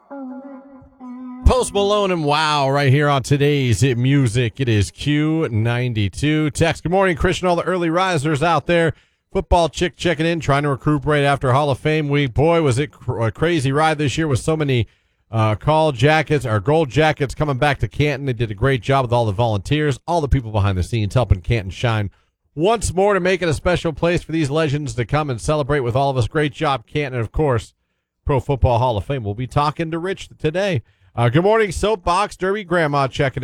Post Malone and Wow right here on today's Hit Music. It is Q92. Text, good morning, Christian, all the early risers out there. Football chick checking in, trying to recuperate after Hall of Fame week. Boy, was it a crazy ride this year with so many gold jackets coming back to Canton. They did a great job with all the volunteers, all the people behind the scenes helping Canton shine once more to make it a special place for these legends to come and celebrate with all of us. Great job, Canton. And, of course, Pro Football Hall of Fame. We'll be talking to Rich today. Good morning, Soapbox Derby Grandma checking in.